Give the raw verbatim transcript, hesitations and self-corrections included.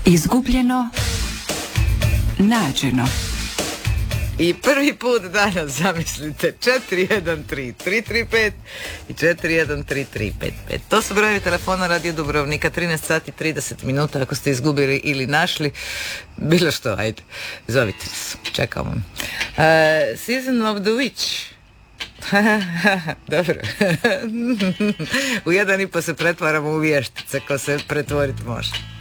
Izgubljeno, nađeno. I prvi put danas, zamislite, četiri jedan tri tri tri pet i četiri jedan tri tri pet pet. To su brojevi telefona Radio Dubrovnika, trinaest sati trideset minuta, ako ste izgubili ili našli, bilo što, ajde, zovite nas, čekamo. Uh, Season of the Witch. Dobro. U jedan i po se pretvaramo u vještice, ko se pretvoriti može.